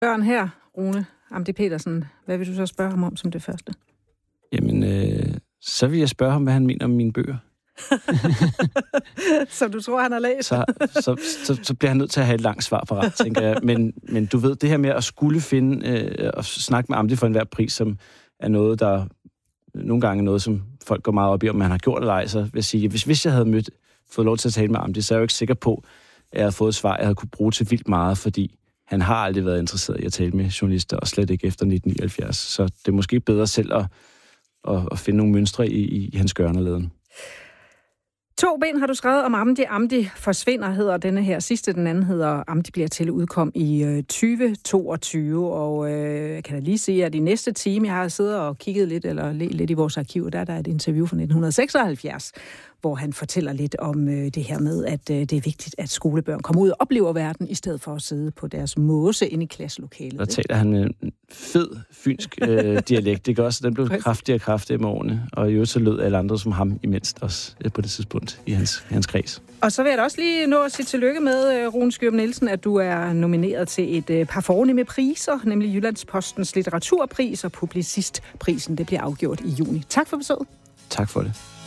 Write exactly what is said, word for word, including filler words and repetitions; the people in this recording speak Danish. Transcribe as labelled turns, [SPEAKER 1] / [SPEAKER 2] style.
[SPEAKER 1] Børn her, Rune Amdi Petersen. Hvad vil du så spørge ham om som det første?
[SPEAKER 2] Jamen, øh, så vil jeg spørge ham, hvad han mener om mine bøger.
[SPEAKER 1] Så du tror, han har læst?
[SPEAKER 2] så, så, så, så bliver han nødt til at have et langt svar parat, tænker jeg. Men, men du ved, det her med at skulle finde øh, og snakke med Amdi for enhver pris, som er noget, der nogle gange er noget, som folk går meget op i, om man har gjort eller ej, så vil jeg sige, hvis, hvis jeg havde mødt, fået lov til at tale med Amdi, så er jeg jo ikke sikker på, at jeg havde fået et svar, jeg havde kunne bruge til vildt meget, fordi han har aldrig været interesseret i at tale med journalister, og slet ikke efter nitten nioghalvfjerds. Så det er måske bedre selv at, at, at finde nogle mønstre i, i hans gøren og laden.
[SPEAKER 1] To ben har du skrevet om Amdi. Amdi forsvinder, hedder denne her. Sidste, den anden hedder Amdi bliver til udkom i øh, tyve toogtyve. Og øh, jeg kan da lige sige, at i næste time, jeg har siddet og kigget lidt, eller let lidt i vores arkiv, der, der er et interview fra nitten seksoghalvfjerds, hvor han fortæller lidt om øh, det her med, at øh, det er vigtigt, at skolebørn kommer ud og oplever verden, i stedet for at sidde på deres måse inde i klasselokalet.
[SPEAKER 2] Der taler han en fed fynsk øh, dialekt, ikke også? Den blev kraftigere og kraftigere med årene, og i øvrigt så lød alle andre som ham imens også øh, på det tidspunkt i hans, hans kreds. Og
[SPEAKER 1] så vil jeg da også lige nå at sige tillykke med, øh, Rune Skyrup Nielsen, at du er nomineret til et øh, par fornemme priser, nemlig Jyllandspostens litteraturpris og Publicistprisen. Det bliver afgjort i juni. Tak for besøget.
[SPEAKER 2] Tak for det.